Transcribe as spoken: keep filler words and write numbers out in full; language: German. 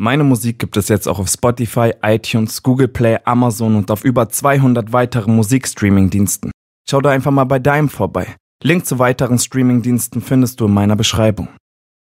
Meine Musik gibt es jetzt auch auf Spotify, iTunes, Google Play, Amazon und auf über zweihundert weiteren Musikstreaming-Diensten. Schau da einfach mal bei Dime vorbei. Link zu weiteren Streaming-Diensten findest du in meiner Beschreibung.